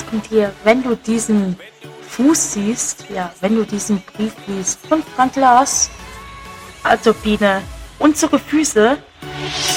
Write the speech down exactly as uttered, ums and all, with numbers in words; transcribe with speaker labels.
Speaker 1: denken dir, wenn du diesen Fuß siehst, ja, wenn du diesen Brief liest von Frank Lars? Also Biene, unsere Füße